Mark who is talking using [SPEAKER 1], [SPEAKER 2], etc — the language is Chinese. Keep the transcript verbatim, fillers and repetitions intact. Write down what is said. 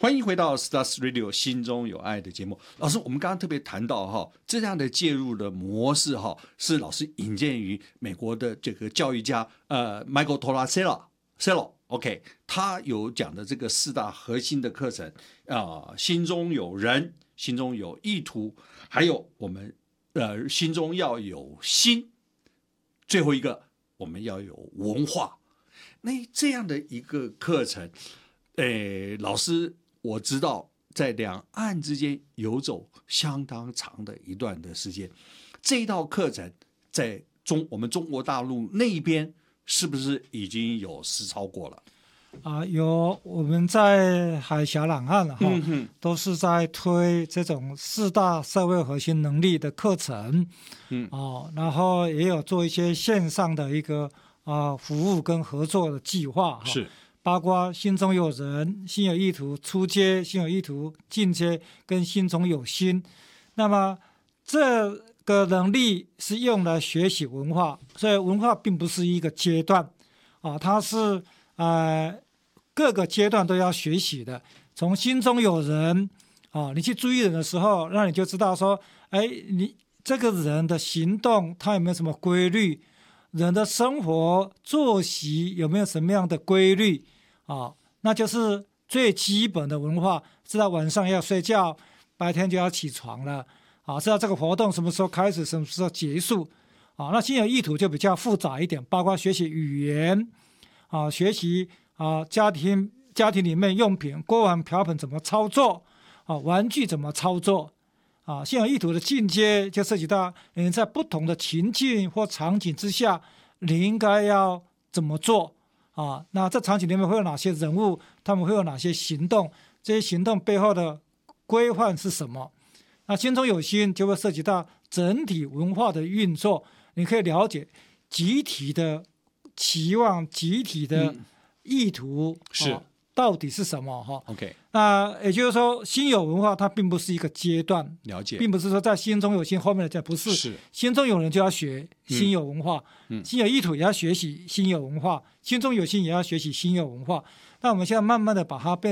[SPEAKER 1] 欢迎回到 Stars Radio 心中有爱的节目。老师，我们刚刚特别谈到哈，这样的介入的模式哈，是老师引荐于美国的这个教育家呃 Michael Tomasello，OK， 他有讲的这个四大核心的课程啊、呃，心中有人，心中有意图，还有我们呃心中要有心，最后一个我们要有文化。那这样的一个课程，诶，老师。我知道在两岸之间游走相当长的一段的时间，这一道课程在中我们中国大陆那边是不是已经有实操过了？
[SPEAKER 2] 啊，有，我们在海峡两岸哈、
[SPEAKER 1] 嗯，
[SPEAKER 2] 都是在推这种四大社会核心能力的课程，
[SPEAKER 1] 嗯，
[SPEAKER 2] 哦，然后也有做一些线上的一个啊服务跟合作的计划哈。
[SPEAKER 1] 是。
[SPEAKER 2] 包括心中有人、心有意图、初阶、心有意图、进阶跟心中有心。那么这个能力是用来学习文化，所以文化并不是一个阶段啊，它是呃各个阶段都要学习的。从心中有人啊，你去注意人的时候，那你就知道说，哎，你这个人的行动他有没有什么规律？人的生活作息有没有什么样的规律？啊，那就是最基本的文化，知道晚上要睡觉，白天就要起床了，啊，知道这个活动什么时候开始，什么时候结束，啊，那心有意图就比较复杂一点，包括学习语言，啊，学习啊家庭家庭里面用品，锅碗瓢盆怎么操作，啊，玩具怎么操作，啊，心有意图的进阶就涉及到你在不同的情境或场景之下，你应该要怎么做。啊，那这场景里面会有哪些人物？他们会有哪些行动？这些行动背后的规范是什么？那心中有心就会涉及到整体文化的运作，你可以了解集体的期望、集体的意图、嗯、是、啊、到底是什么？哈
[SPEAKER 1] ，OK。
[SPEAKER 2] 那也就是说，心有文化它并不是一个阶段，
[SPEAKER 1] 了解，
[SPEAKER 2] 并不是说在心中有心后面的这不是，
[SPEAKER 1] 是
[SPEAKER 2] 心中有人就要学心有文化，
[SPEAKER 1] 嗯、
[SPEAKER 2] 心有意图也要学习心有文化，心中有心也要学习心有文化。那我们现在慢慢的把它变